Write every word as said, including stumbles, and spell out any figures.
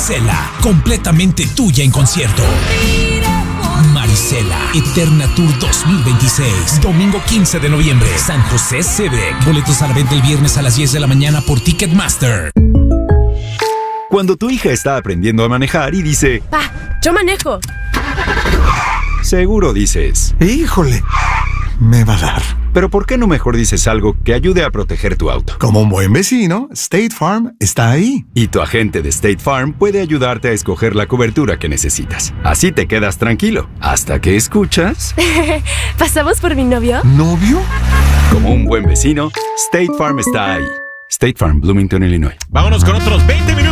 Marisela, completamente tuya en concierto. Marisela, Eterna Tour dos mil veintiséis. Domingo quince de noviembre, San José Civic. Boletos a la venta el viernes a las diez de la mañana por Ticketmaster. Cuando tu hija está aprendiendo a manejar y dice: Pa, yo manejo. Seguro dices: híjole, me va a dar. Pero ¿por qué no mejor dices algo que ayude a proteger tu auto? Como un buen vecino, State Farm está ahí. Y tu agente de State Farm puede ayudarte a escoger la cobertura que necesitas. Así te quedas tranquilo, hasta que escuchas... ¿Pasamos por mi novio? ¿Novio? Como un buen vecino, State Farm está ahí. State Farm, Bloomington, Illinois. Vámonos con otros veinte minutos.